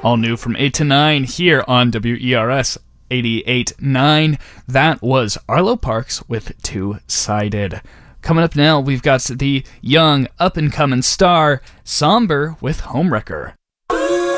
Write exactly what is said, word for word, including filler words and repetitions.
All new from eight to nine here on W E R S eighty-eight point nine. That was Arlo Parks with Two-Sided. Coming up now, we've got the young up-and-coming star, Somber with Homewrecker.